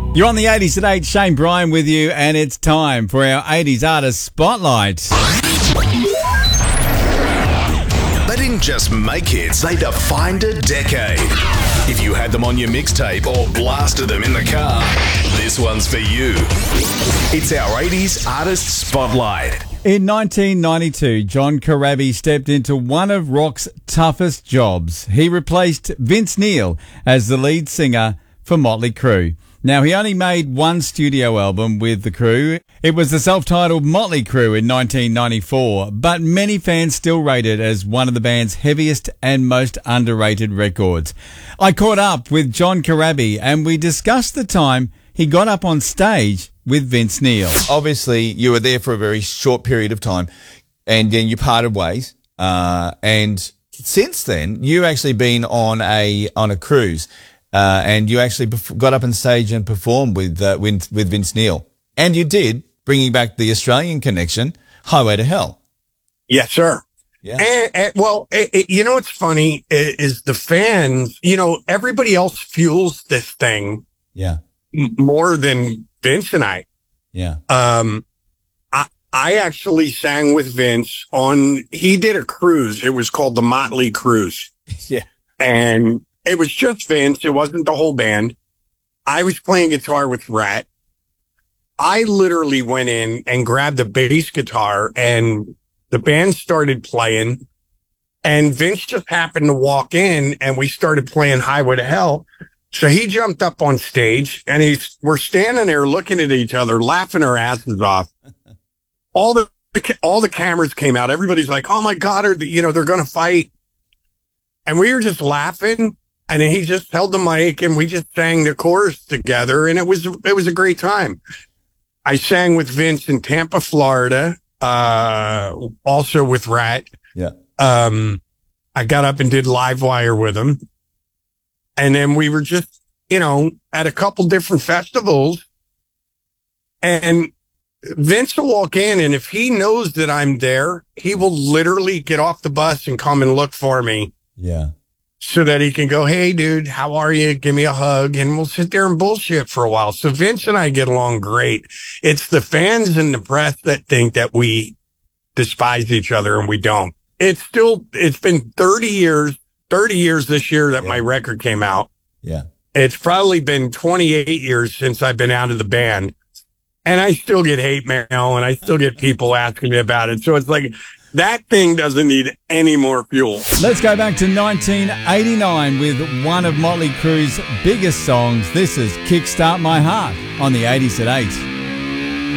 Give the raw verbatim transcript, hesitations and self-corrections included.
You're on the eighties at eight, Shane Bryan with you, and it's time for our eighties Artist Spotlight. They didn't just make hits, they defined a decade. If you had them on your mixtape or blasted them in the car, this one's for you. It's our eighties Artist Spotlight. In nineteen ninety-two, John Corabi stepped into one of rock's toughest jobs. He replaced Vince Neil as the lead singer for Motley Crue. Now, he only made one studio album with the Crue. It was the self-titled Motley Crue in nineteen ninety-four, but many fans still rate it as one of the band's heaviest and most underrated records. I caught up with John Corabi and we discussed the time he got up on stage with Vince Neil. Obviously, you were there for a very short period of time and then you parted ways. Uh, and since then, you've actually been on a on a cruise. Uh, and you actually got up on stage and performed with, uh, with, with Vince Neil. And you did, bringing back the Australian connection, Highway to Hell. Yes, sir. Yeah. And, and well, it, it, you know, what's funny is, is the fans, you know, everybody else fuels this thing. Yeah. M- more than Vince and I. Yeah. Um, I, I actually sang with Vince on, he did a cruise. It was called the Motley Cruise. Yeah. And it was just Vince. It wasn't the whole band. I was playing guitar with Rat. I literally went in and grabbed a bass guitar and the band started playing. And Vince just happened to walk in and we started playing Highway to Hell. So he jumped up on stage and he's, we're standing there looking at each other, laughing our asses off. All the, all the cameras came out. Everybody's like, oh my God, are the, you know, they're going to fight. And we were just laughing. And then he just held the mic and we just sang the chorus together. And it was, it was a great time. I sang with Vince in Tampa, Florida, uh, also with Rat. Yeah. Um, I got up and did Livewire with him. And then we were just, you know, at a couple different festivals. And Vince will walk in and if he knows that I'm there, he will literally get off the bus and come and look for me. Yeah. So that he can go, hey, dude, how are you? Give me a hug. And we'll sit there and bullshit for a while. So Vince and I get along great. It's the fans and the press that think that we despise each other and we don't. It's still, it's been thirty years, thirty years this year that yeah. my record came out. Yeah. It's probably been twenty-eight years since I've been out of the band. And I still get hate mail and I still get people asking me about it. So it's like, that thing doesn't need any more fuel. Let's go back to nineteen eighty-nine with one of Motley Crue's biggest songs. This is Kickstart My Heart on the eighties at eight.